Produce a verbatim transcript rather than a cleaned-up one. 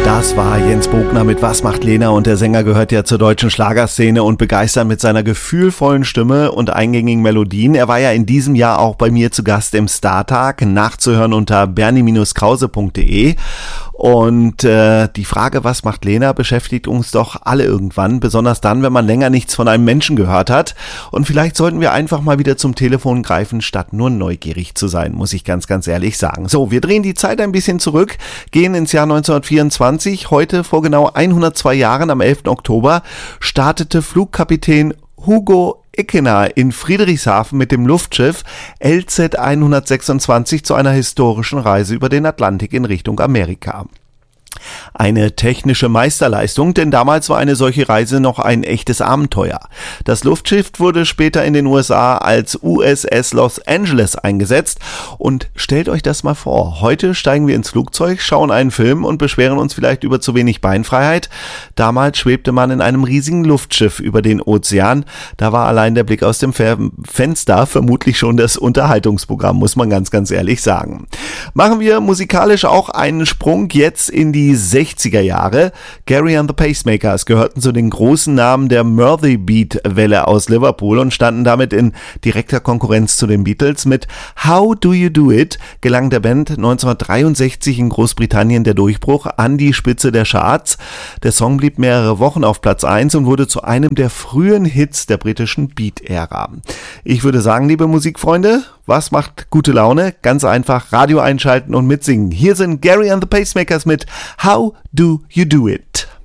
Das war Jens Bogner mit Was macht Lena, und der Sänger gehört ja zur deutschen Schlagerszene und begeistert mit seiner gefühlvollen Stimme und eingängigen Melodien. Er war ja in diesem Jahr auch bei mir zu Gast im Startag, nachzuhören unter bernie Bindestrich krause punkt de. Und äh, die Frage, was macht Lena, beschäftigt uns doch alle irgendwann, besonders dann, wenn man länger nichts von einem Menschen gehört hat. Und vielleicht sollten wir einfach mal wieder zum Telefon greifen, statt nur neugierig zu sein, muss ich ganz, ganz ehrlich sagen. So, wir drehen die Zeit ein bisschen zurück, gehen ins Jahr neunzehnhundertvierundzwanzig. Heute, vor genau hundertzwei Jahren, am elften Oktober, startete Flugkapitän Hugo Ickener in Friedrichshafen mit dem Luftschiff L Z hundertsechsundzwanzig zu einer historischen Reise über den Atlantik in Richtung Amerika. Eine technische Meisterleistung, denn damals war eine solche Reise noch ein echtes Abenteuer. Das Luftschiff wurde später in den U S A als U S S Los Angeles eingesetzt, und stellt euch das mal vor, heute steigen wir ins Flugzeug, schauen einen Film und beschweren uns vielleicht über zu wenig Beinfreiheit. Damals schwebte man in einem riesigen Luftschiff über den Ozean, da war allein der Blick aus dem Fenster vermutlich schon das Unterhaltungsprogramm, muss man ganz, ganz ehrlich sagen. Machen wir musikalisch auch einen Sprung jetzt in die sechziger Jahre. Gary and the Pacemakers gehörten zu den großen Namen der Mersey Beat Welle aus Liverpool und standen damit in direkter Konkurrenz zu den Beatles. Mit How Do You Do It gelang der Band neunzehnhundertdreiundsechzig in Großbritannien der Durchbruch an die Spitze der Charts. Der Song blieb mehrere Wochen auf Platz eins und wurde zu einem der frühen Hits der britischen Beat-Ära. Ich würde sagen, liebe Musikfreunde, was macht gute Laune? Ganz einfach Radio einschalten und mitsingen. Hier sind Gary and the Pacemakers mit How Do You Do It?